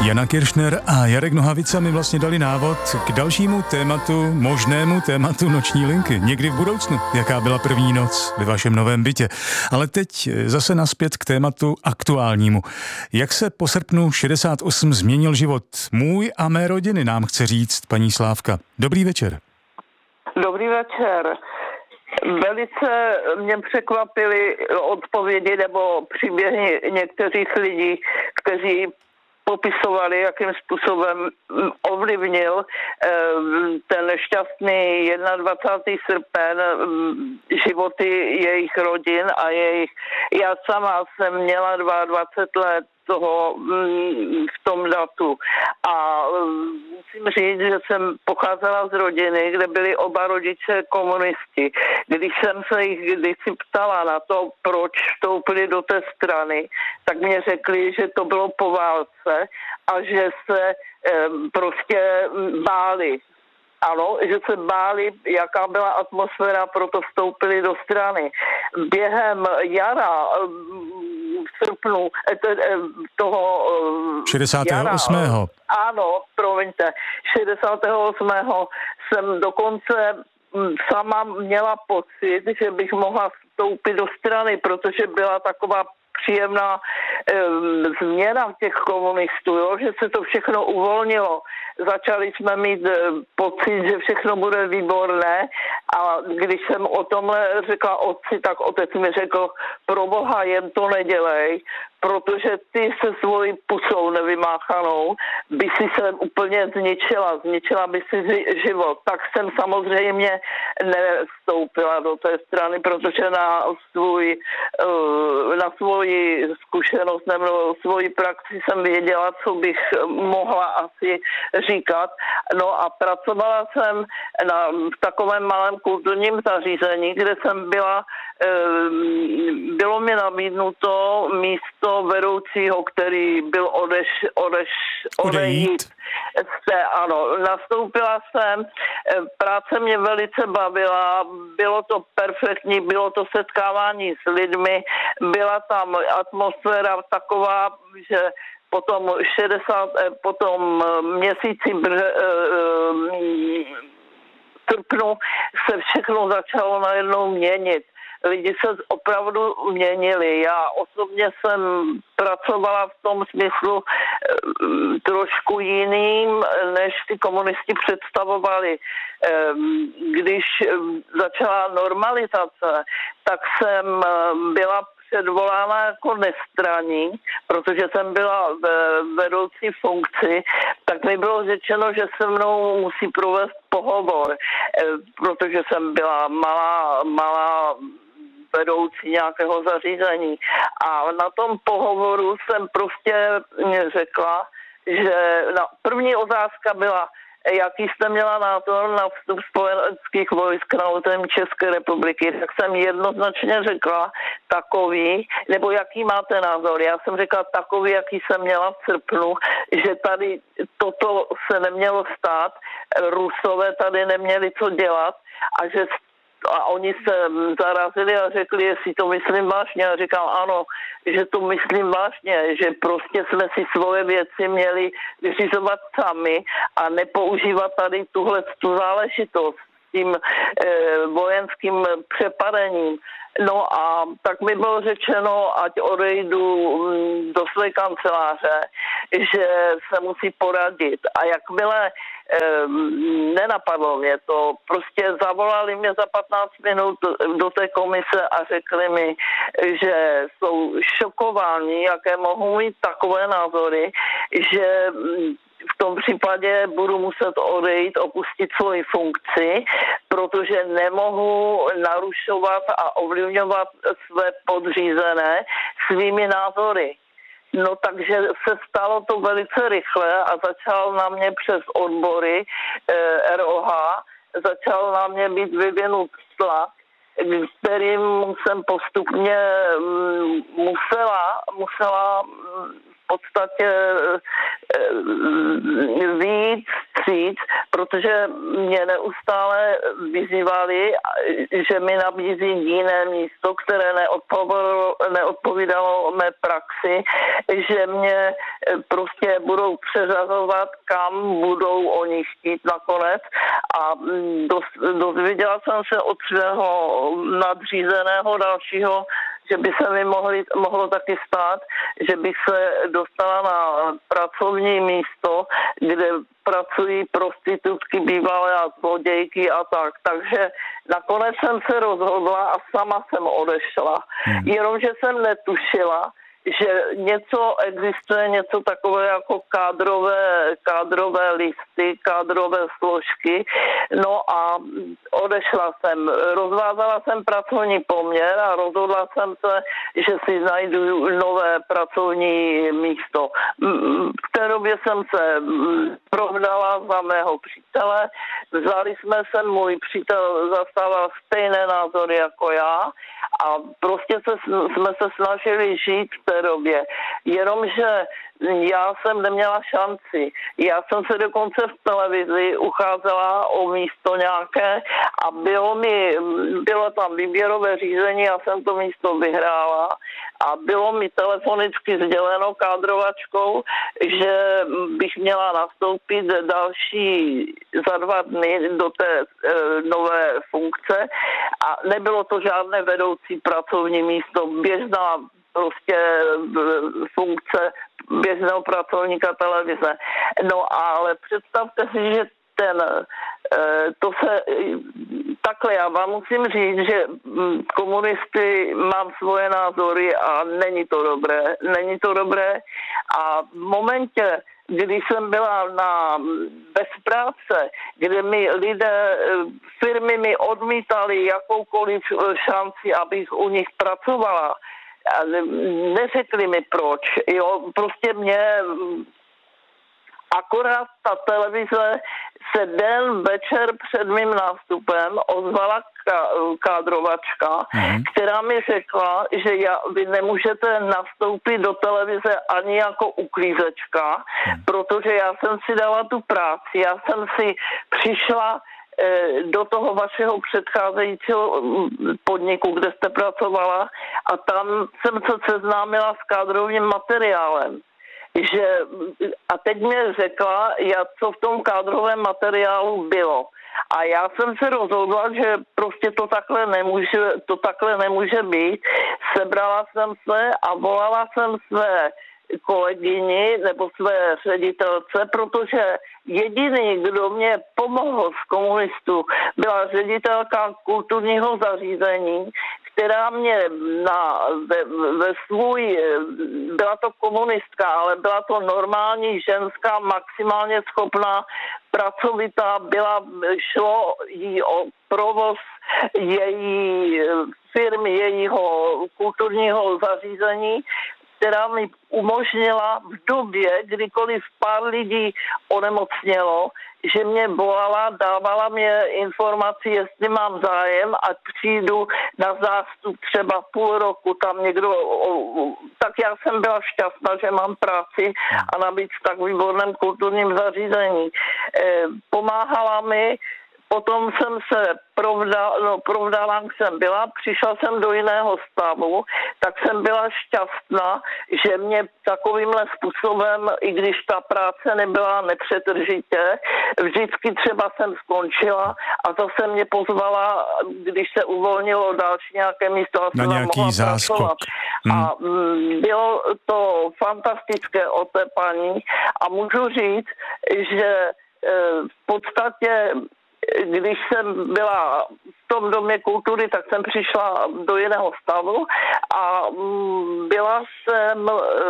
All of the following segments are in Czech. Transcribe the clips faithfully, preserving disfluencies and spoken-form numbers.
Jana Kiršner a Jarek Nohavica mi vlastně dali návod k dalšímu tématu, možnému tématu noční linky. Někdy v budoucnu, jaká byla první noc ve vašem novém bytě. Ale teď zase naspět k tématu aktuálnímu. Jak se po srpnu šedesát osm změnil život můj a mé rodiny, nám chce říct paní Slávka. Dobrý večer. Dobrý večer. Velice mě překvapily odpovědi nebo příběhy některých lidí, kteří popisovali, jakým způsobem ovlivnil ten nešťastný dvacátého prvního srpen životy jejich rodin a jejich... Já sama jsem měla dvacet dva let toho v tom datu a musím říct, že jsem pocházela z rodiny, kde byli oba rodiče komunisti. Když jsem se jich kdysi ptala na to, proč vstoupili do té strany, tak mě řekli, že to bylo po válce a že se prostě báli. Ano, že se báli, jaká byla atmosféra, proto vstoupili do strany. Během jara v srpnu toho šedesátého osmého Jara, ano, promiňte, šedesátého osmého jsem dokonce sama měla pocit, že bych mohla vstoupit do strany, protože byla taková příjemná e, změna těch komunistů, jo? Že se to všechno uvolnilo. Začali jsme mít e, pocit, že všechno bude výborné a když jsem o tomhle řekla otci, tak otec mi řekl, pro boha jen to nedělej, protože ty se svojí pusou nevymáchanou by si se úplně zničila, zničila by si život. Tak jsem samozřejmě nevstoupila do té strany, protože na svůj, na svoji zkušenost nebo svoji praxi jsem věděla, co bych mohla asi říkat. No a pracovala jsem na, v takovém malém kulturním zařízení, kde jsem byla, bylo mi nabídnuto místo vedoucího, který byl odeš, odeš, odejít. Jste, ano, nastoupila jsem, práce mě velice bavila, bylo to perfektní, bylo to setkávání s lidmi, byla tam atmosféra taková, že potom šedesát, potom měsíci br, srpnu se všechno začalo najednou měnit. Lidi se opravdu měnili. Já osobně jsem pracovala v tom smyslu trošku jiným, než ty komunisti představovali. Když začala normalizace, tak jsem byla předvolána jako nestraník, protože jsem byla ve vedoucí funkci, tak mi bylo řečeno, že se mnou musí provést pohovor, protože jsem byla malá, malá vedoucí nějakého zařízení. A na tom pohovoru jsem prostě řekla, že na první otázka byla, jaký jste měla názor na vstup spojeneckých vojsk na území České republiky, tak jsem jednoznačně řekla takový, nebo jaký máte názor. Já jsem řekla takový, jaký jsem měla v srpnu, že tady toto se nemělo stát, Rusové tady neměli co dělat a že a oni se zarazili a řekli, jestli to myslím vážně. A říkal ano, že to myslím vážně, že prostě jsme si svoje věci měli vyřizovat sami a nepoužívat tady tuhle tu záležitost s tím eh, vojenským přepadením. No a tak mi bylo řečeno, ať odejdu do své kanceláře, že se musí poradit. A jakmile eh, nenapadlo mě to, prostě zavolali mě za patnáct minut do té komise a řekli mi, že jsou šokováni, jaké mohou mít takové názory, že v tom případě budu muset odejít, opustit svoji funkci, protože nemohu narušovat a ovlivňovat své podřízené svými názory. No takže se stalo to velice rychle a začal na mě přes odbory eh, R O H, začal na mě být vyvinut tlak, kterým jsem postupně mm, musela, musela v podstatě víc stříc, protože mě neustále vyzývali, že mi nabízí jiné místo, které neodpovídalo, neodpovídalo mé praxi, že mě prostě budou přeřazovat, kam budou oni chtít nakonec. A dozvěděla jsem se od svého nadřízeného dalšího, že by se mi mohli, mohlo taky stát, že bych se dostala na pracovní místo, kde pracují prostitutky, bývalé a zlodějky a tak. Takže nakonec jsem se rozhodla a sama jsem odešla. Hmm. Jenomže jsem netušila, že něco existuje, něco takové jako kádrové, kádrové listy, kádrové složky. No a odešla jsem. Rozvázala jsem pracovní poměr a rozhodla jsem se, že si najdu nové pracovní místo. V té době jsem se provdala za mého přítele. Vzali jsme se, můj přítel zastával stejné názory jako já a prostě se, jsme se snažili žít v té době. Jenomže já jsem neměla šanci. Já jsem se dokonce v televizi ucházela o místo nějaké a bylo mi, bylo tam výběrové řízení, já jsem to místo vyhrála a bylo mi telefonicky sděleno kádrovačkou, že bych měla nastoupit další za dva dny do té e, nové funkce a nebylo to žádné vedoucí pracovní místo, běžná prostě funkce běžného pracovníka televize. No ale představte si, že ten, to se, takhle já vám musím říct, že komunisty mám svoje názory a není to dobré, není to dobré a v momentě, když jsem byla na, bez práce, kde mi lidé, firmy mi odmítali jakoukoliv šanci, abych u nich pracovala, a neřekli mi proč, jo, prostě mě akorát ta televize se den večer před mým nástupem ozvala kádrovačka, mm-hmm. která mi řekla, že já, vy nemůžete nastoupit do televize ani jako uklízečka, mm. protože já jsem si dala tu práci, já jsem si přišla do toho vašeho předcházejícího podniku, kde jste pracovala a tam jsem se seznámila s kádrovým materiálem. Že, a teď mě řekla, já, co v tom kádrovém materiálu bylo. A já jsem se rozhodla, že prostě to takhle nemůže, to takhle nemůže být. Sebrala jsem se a volala jsem své kolegyni nebo své ředitelce, protože jediný, kdo mě pomohl z komunistů, byla ředitelka kulturního zařízení, která mě na, ve, ve svůj, byla to komunistka, ale byla to normální ženská, maximálně schopná, pracovitá, byla, šlo jí o provoz její firmy, jejího kulturního zařízení, která mi umožnila v době, kdykoliv pár lidí onemocnělo, že mě volala, dávala mě informaci, jestli mám zájem, ať přijdu na zástup třeba půl roku, tam někdo, tak já jsem byla šťastná, že mám práci a navíc v tak výborném kulturním zařízení. Pomáhala mi. Potom jsem se provdala, no, provdala, jsem byla, přišla jsem do jiného stavu, tak jsem byla šťastná, že mě takovýmhle způsobem, i když ta práce nebyla nepřetržitě, vždycky třeba jsem skončila a zase mě pozvala, když se uvolnilo další nějaké místo a jsem nějaký mohla záskok. pracovat. Hmm. A mm, bylo to fantastické od té paní a můžu říct, že e, v podstatě když jsem byla v tom domě kultury, tak jsem přišla do jiného stavu a byla jsem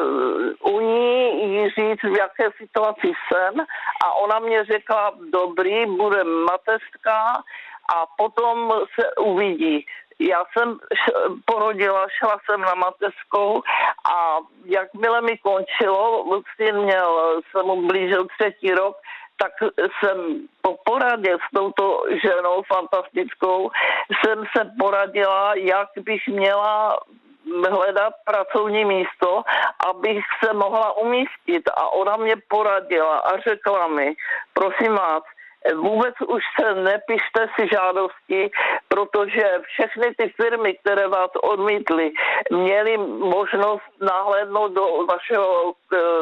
u ní jí říct, v jaké situaci jsem a ona mě řekla, dobrý, bude mateřská a potom se uvidí. Já jsem porodila, šla jsem na mateřskou a jakmile mi končilo, syn měl, se mu blížil třetí rok, tak jsem po poradě s touto ženou fantastickou jsem se poradila, jak bych měla hledat pracovní místo, abych se mohla umístit. A ona mě poradila a řekla mi, prosím vás, vůbec už se nepište si žádosti, protože všechny ty firmy, které vás odmítly, měly možnost nahlédnout do vašeho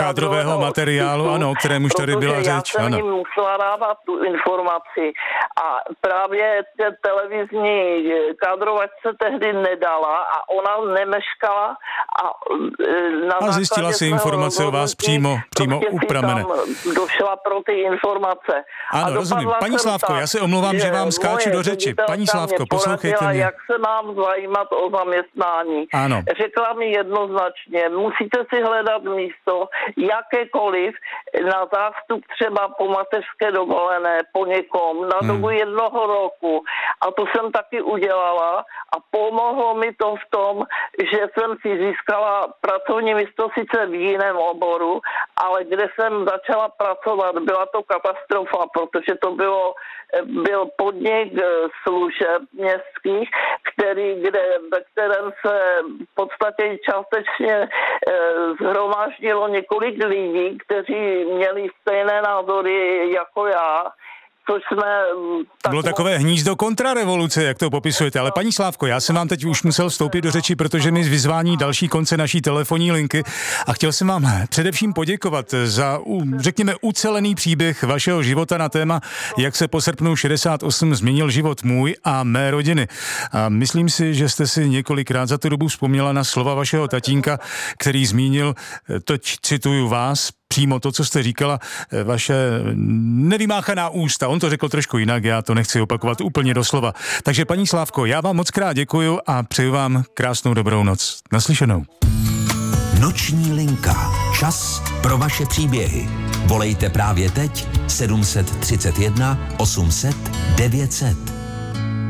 kádrového materiálu, ano, o kterém už tady byla řeč. Já jsem ano. jim musela dávat tu informaci a právě té televizní kádrovačce tehdy nedala a ona nemeškala a na a zjistila si informace o vás přímo, přímo u pramene. Došla pro ty informace. Ano, rozumím. Paní Slávko, já se omlouvám, že vám skáču do řeči. Paní Slávko, poslouchejte mě. Jak se mám zajímat o zaměstnání. Ano. Řekla mi jednoznačně, musíte si hledat místo, jakékoliv, na zástup třeba po mateřské dovolené, po někom, na dobu hmm. jednoho roku. A to jsem taky udělala a pomohlo mi to v tom, že jsem si získala pracovní místo sice v jiném oboru, ale kde jsem začala pracovat, byla to katastrofa, protože to bylo, byl podnik služeb městských, který, kde, ve kterém se v podstatě částečně zhromáždilo několik lidí, kteří měli stejné názory jako já. Což jsme... To bylo takové hnízdo kontrarevoluce, jak to popisujete. Ale paní Slávko, já jsem vám teď už musel vstoupit do řeči, protože mi vyzvání další konce naší telefonní linky a chtěl jsem vám především poděkovat za, řekněme, ucelený příběh vašeho života na téma, jak se po srpnu šedesát osm změnil život můj a mé rodiny. A myslím si, že jste si několikrát za tu dobu vzpomněla na slova vašeho tatínka, který zmínil, teď cituju vás, přímo to, co jste říkala, vaše nevymáchaná ústa. On to řekl trošku jinak, já to nechci opakovat úplně doslova. Takže paní Slávko, já vám moc krát děkuju a přeju vám krásnou dobrou noc. Naslyšenou. Noční linka. Čas pro vaše příběhy. Volejte právě teď sedm set třicet jedna osm set devět set.